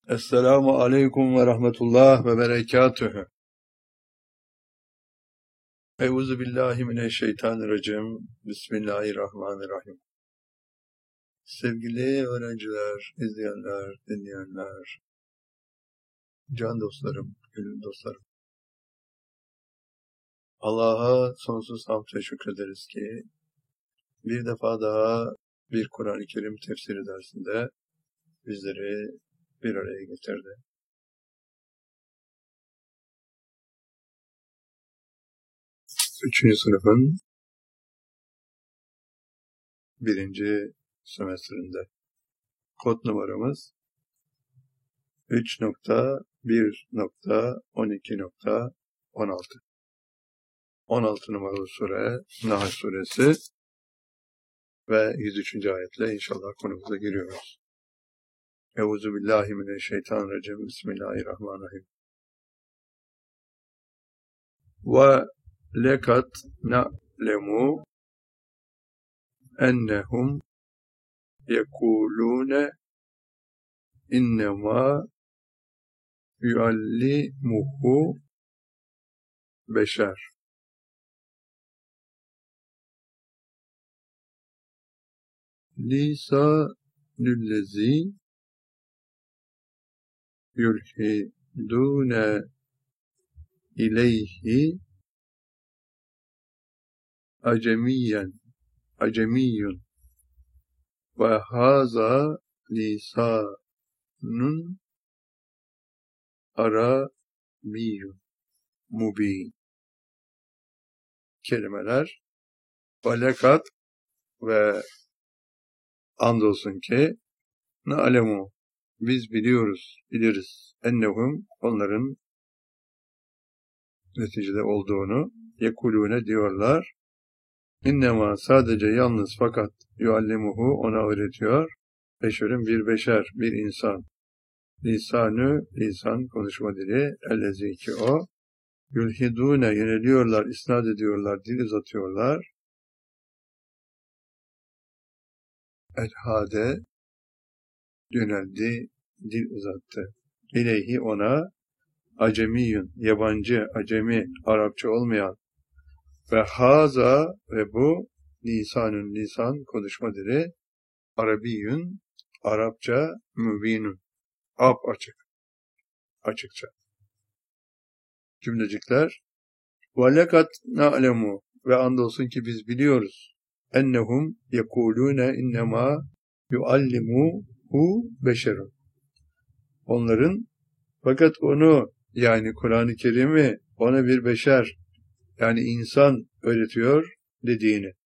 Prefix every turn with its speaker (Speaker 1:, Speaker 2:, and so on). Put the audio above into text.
Speaker 1: Esselamu aleyküm ve rahmetullah ve berekatühü. Euzu billahi mineşşeytanirracim. Bismillahirrahmanirrahim. Sevgili öğrenciler, izleyenler, dinleyenler, can dostlarım, gönül dostlarım. Allah'a sonsuz hamd ve şükrederiz ki bir defa daha bir Kur'an-ı Kerim tefsiri dersinde bizleri bir araya getirdi. 3. sınıfın 1. semestrinde. Kod numaramız 3.1.12.16. 16 numaralı sure Nahl suresi ve 103. ayetle inşallah konumuza giriyoruz. Euzubillahimineşşeytanirracim. Bismillahirrahmanirrahim. Ve lekat na'lemu ennehum yekulune innema yuallimuhu beşer. Lisanüllezi yulhidune ileyhi acemiyyun ve haza lisanun arabiyyun mubin. Kelimeler velekat ve andolsun ki na'lemu biz biliriz ennehum onların neticede olduğunu yekulune diyorlar. İnnema sadece yalnız fakat yuallimuhu ona öğretiyor. Beşer'in bir insan. Lisan konuşma dili ellezi ki o. Yulhidune yöneliyorlar, isnat ediyorlar, dil uzatıyorlar. Elhade yöneldi, dil uzattı. İleyhi ona acemiyyun, yabancı, acemi, Arapça olmayan ve haza ve bu lisan konuşma dili arabiyyun, Arapça mübinun, açıkça. Cümlecikler ve lekat na'lemu ve andolsun ki biz biliyoruz ennehum yekulune innema yuallimuhu beşerun. Onların fakat onu yani Kur'an-ı Kerim'i ona bir beşer yani insan öğretiyor dediğini.